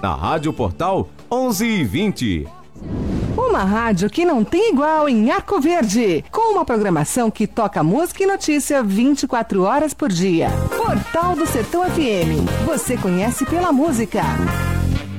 Na Rádio Portal 11:20. Uma rádio que não tem igual em Arco Verde, com uma programação que toca música e notícia 24 horas por dia. Portal do Sertão FM. Você conhece pela música.